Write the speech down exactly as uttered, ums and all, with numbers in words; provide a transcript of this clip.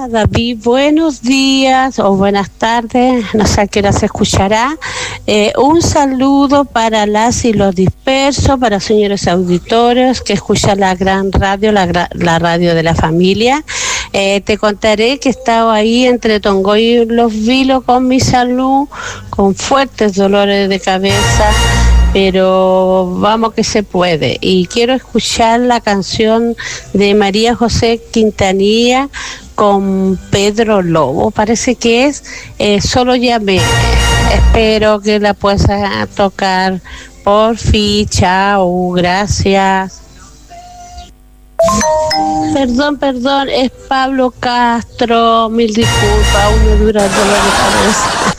Hola David, buenos días o buenas tardes, no sé a qué hora se escuchará. Eh, un saludo para las y los dispersos, para los señores auditores que escuchan la gran radio, la, la radio de la familia. Eh, te contaré que he estado ahí entre Tongoy y Los Vilos con mi salud, con fuertes dolores de cabeza, pero vamos que se puede. Y quiero escuchar la canción de María José Quintanilla con Pedro Lobo, parece que es eh, Solo Llamé. Espero que la puedas tocar. Por fin, chao, gracias. Perdón, perdón, es Pablo Castro, mil disculpas, aún me dura el dolor de cabeza.